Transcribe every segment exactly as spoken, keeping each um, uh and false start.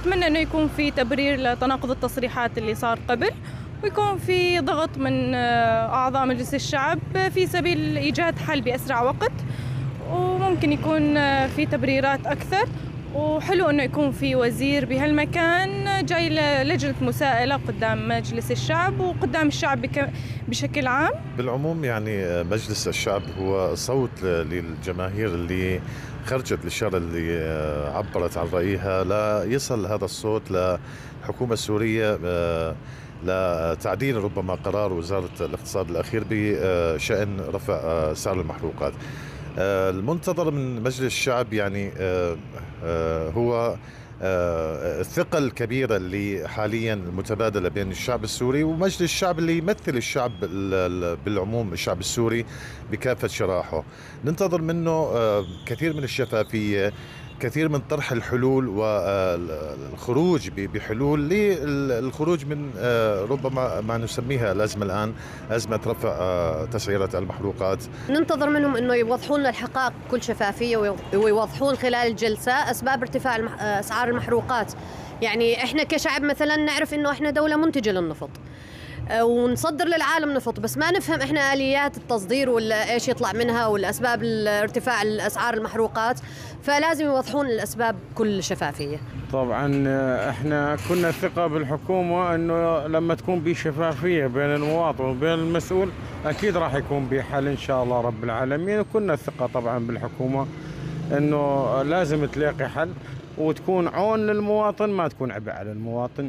أتمنى أنه يكون في تبرير لتناقض التصريحات اللي صار قبل، ويكون في ضغط من أعضاء مجلس الشعب في سبيل إيجاد حل بأسرع وقت، وممكن يكون في تبريرات أكثر. وحلو أنه يكون في وزير بهالمكان جاي لجنة مساءلة قدام مجلس الشعب وقدام الشعب بشكل عام. بالعموم يعني مجلس الشعب هو صوت للجماهير اللي خرجت للشارع، اللي عبرت عن رأيها، لا يصل هذا الصوت للحكومة السورية لتعديل ربما قرار وزارة الاقتصاد الأخير بشأن رفع سعر المحروقات. المنتظر من مجلس الشعب يعني هو الثقة الكبيرة اللي حاليا المتبادلة بين الشعب السوري ومجلس الشعب اللي يمثل الشعب بالعموم، الشعب السوري بكافة شرائحه. ننتظر منه كثير من الشفافية، كثير من طرح الحلول والخروج بحلول للخروج من ربما ما نسميها الأزمة الآن، أزمة رفع تسعيرات المحروقات. ننتظر منهم أنه يوضحون لنا الحقائق بكل شفافية، ويوضحون خلال الجلسة أسباب ارتفاع أسعار المحروقات. يعني إحنا كشعب مثلا نعرف أنه إحنا دولة منتجة للنفط ونصدر للعالم نفط، بس ما نفهم احنا آليات التصدير ولا ايش يطلع منها والاسباب ارتفاع الاسعار المحروقات، فلازم يوضحون الاسباب بكل شفافيه. طبعا احنا كنا ثقه بالحكومه انه لما تكون بشفافيه بين المواطن وبين المسؤول اكيد راح يكون بحل ان شاء الله رب العالمين، وكنا ثقه طبعا بالحكومه انه لازم تلاقي حل وتكون عون للمواطن، ما تكون عبء على المواطن.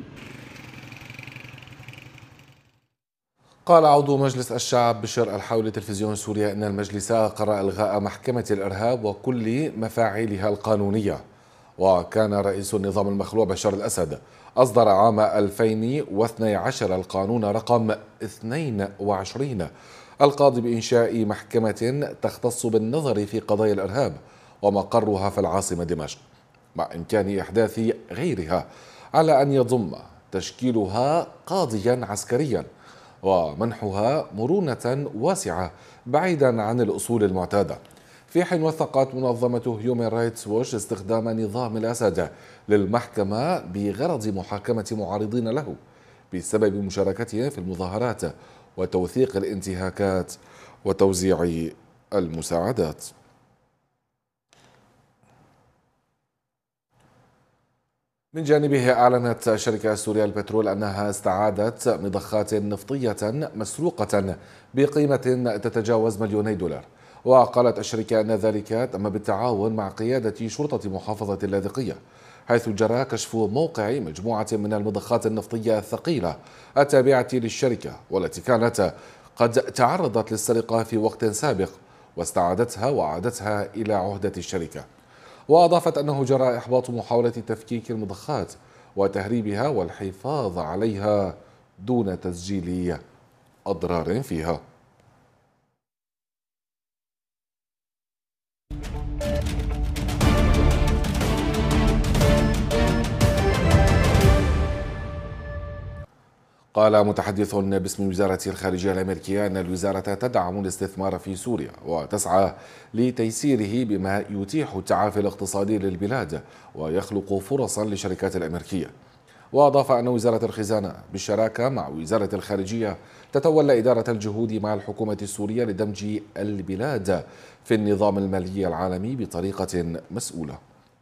قال عضو مجلس الشعب بشر الحاوي لتلفزيون سوريا أن المجلس قرر إلغاء محكمة الإرهاب وكل مفاعيلها القانونية. وكان رئيس النظام المخلوع بشار الأسد أصدر عام ألفين واثني عشر القانون رقم اثنين وعشرين القاضي بإنشاء محكمة تختص بالنظر في قضايا الإرهاب ومقرها في العاصمة دمشق، مع إمكان إحداث غيرها على أن يضم تشكيلها قاضيا عسكريا ومنحها مرونة واسعة بعيدا عن الأصول المعتادة. في حين وثقت منظمة هيومن رايتس ووتش استخدام نظام الأسد للمحكمة بغرض محاكمة معارضين له بسبب مشاركتهم في المظاهرات وتوثيق الانتهاكات وتوزيع المساعدات. من جانبه أعلنت الشركة السورية للبترول أنها استعادت مضخات نفطية مسروقة بقيمة تتجاوز مليوني دولار. وقالت الشركة أن ذلك تم بالتعاون مع قيادة شرطة محافظة اللاذقية، حيث جرى كشف موقع مجموعة من المضخات النفطية الثقيلة التابعة للشركة والتي كانت قد تعرضت للسرقة في وقت سابق، واستعادتها وأعادتها إلى عهدة الشركة. وأضافت أنه جرى إحباط محاولة تفكيك المضخات وتهريبها والحفاظ عليها دون تسجيل أضرار فيها. قال متحدث باسم وزارة الخارجية الأمريكية أن الوزارة تدعم الاستثمار في سوريا وتسعى لتيسيره بما يتيح التعافي الاقتصادي للبلاد ويخلق فرصا للشركات الأمريكية. وأضاف أن وزارة الخزانة بالشراكة مع وزارة الخارجية تتولى إدارة الجهود مع الحكومة السورية لدمج البلاد في النظام المالي العالمي بطريقة مسؤولة.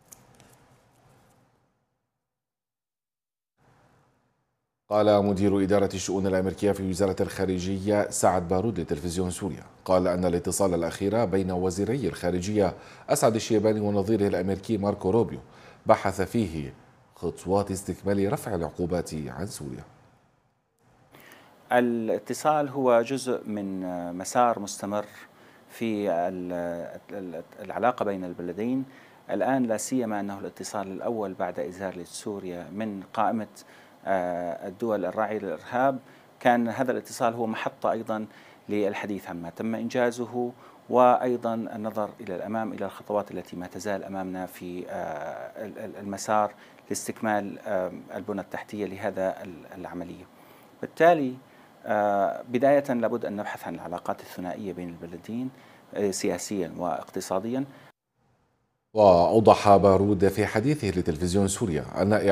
قال مدير إدارة الشؤون الأمريكية في وزارة الخارجية سعد بارود لتلفزيون سوريا قال أن الاتصال الأخير بين وزيري الخارجية أسعد الشيباني ونظيره الأمريكي ماركو روبيو بحث فيه خطوات استكمال رفع العقوبات عن سوريا. الاتصال هو جزء من مسار مستمر في العلاقة بين البلدين الآن، لا سيما أنه الاتصال الأول بعد إزالة سوريا من قائمة الدول الراعية للإرهاب. كان هذا الاتصال هو محطة أيضا للحديث عما تم إنجازه، وأيضا النظر إلى الأمام إلى الخطوات التي ما تزال أمامنا في المسار لاستكمال البنى التحتية لهذا العملية. بالتالي بداية لابد أن نبحث عن العلاقات الثنائية بين البلدين سياسيا واقتصاديا. وأوضح بارود في حديثه لتلفزيون سوريا أن